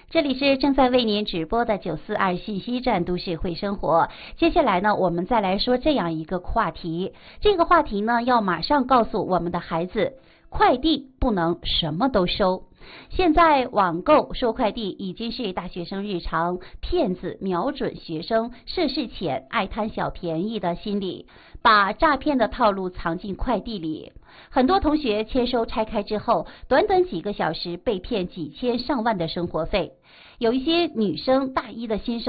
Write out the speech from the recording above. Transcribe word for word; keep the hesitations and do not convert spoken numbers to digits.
这里是正在为您直播的九四二信息站都市会生活。接下来呢，我们再来说这样一个话题。这个话题呢，要马上告诉我们的孩子，快递不能什么都收。现在网购收快递已经是大学生日常，骗子瞄准学生涉世浅、爱贪小便宜的心理，把诈骗的套路藏进快递里。很多同学签收拆开之后，短短几个小时被骗几千上万的生活费。有一些女生大一的新生